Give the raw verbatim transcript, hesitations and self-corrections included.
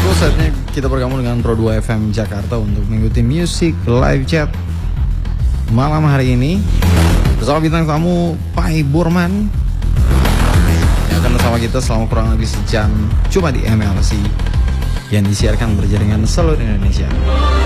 bosku, saatnya kita bergabung dengan Pro dua F M Jakarta untuk mengikuti Music Live Chat malam hari ini bersama bintang tamu Pai Burman yang akan bersama kita selama kurang lebih sejam cuma di M L C yang disiarkan berjaringan seluruh Indonesia.